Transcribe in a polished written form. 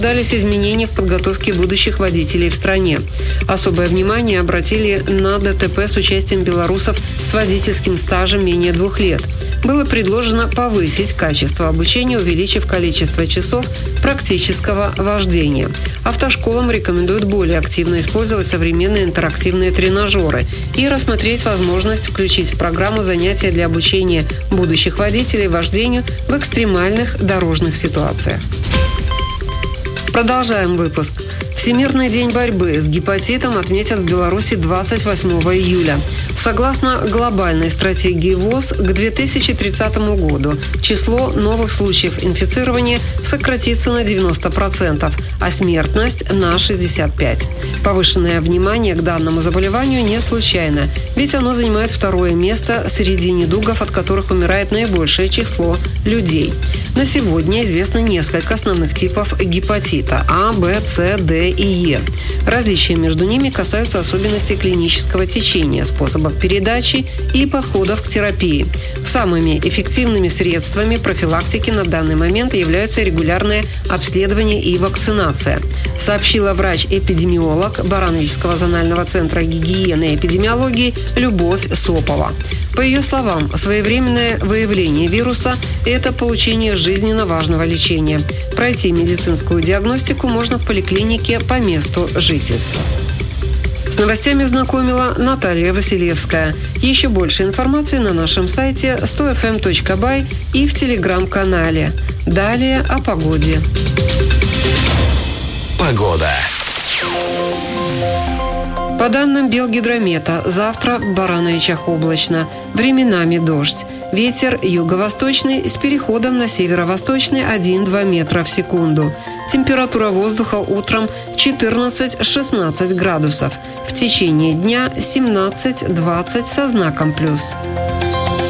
Дались изменения в подготовке будущих водителей в стране. Особое внимание обратили на ДТП с участием белорусов с водительским стажем менее 2 лет. Было предложено повысить качество обучения, увеличив количество часов практического вождения. Автошколам рекомендуют более активно использовать современные интерактивные тренажеры и рассмотреть возможность включить в программу занятия для обучения будущих водителей вождению в экстремальных дорожных ситуациях. Продолжаем выпуск. Всемирный день борьбы с гепатитом отметят в Беларуси 28 июля. Согласно глобальной стратегии ВОЗ, к 2030 году число новых случаев инфицирования сократится на 90%, а смертность на 65%. Повышенное внимание к данному заболеванию не случайно, ведь оно занимает 2-е место среди недугов, от которых умирает наибольшее число людей. На сегодня известно несколько основных типов гепатита – А, Б, С, Д и Е. Различия между ними касаются особенностей клинического течения, способов передачи и подходов к терапии. Самыми эффективными средствами профилактики на данный момент являются регулярное обследование и вакцинация, сообщила врач-эпидемиолог Барановичского зонального центра гигиены и эпидемиологии Любовь Сопова. По ее словам, своевременное выявление вируса – это получение жизненно важного лечения. Пройти медицинскую диагностику можно в поликлинике по месту жительства. С новостями знакомила Наталья Василевская. Еще больше информации на нашем сайте 100fm.by и в телеграм-канале. Далее о погоде. Погода. По данным Белгидромета, завтра в Барановичах облачно, временами дождь. Ветер юго-восточный с переходом на северо-восточный 1-2 метра в секунду. Температура воздуха утром 14-16 градусов. В течение дня 17-20 со знаком плюс.